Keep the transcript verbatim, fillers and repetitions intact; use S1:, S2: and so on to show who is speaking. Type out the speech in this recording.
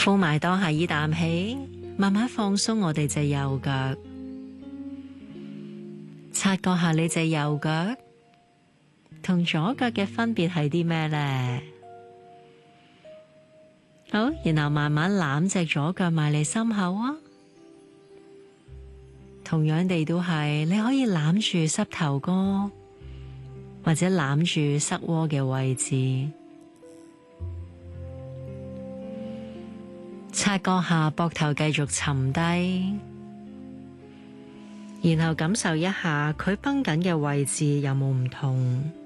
S1: 呼埋當下依啖氣，慢慢放鬆我哋隻右腳，察覺下你隻右腳同左腳嘅分別係啲咩呢？好，然後慢慢攬隻左腳埋嚟心口啊。同樣地都係，你可以攬住膝頭哥，或者攬住膝窩嘅位置，察覺下膊頭繼續沉低，然後感受一下佢繃緊嘅位置有冇唔同。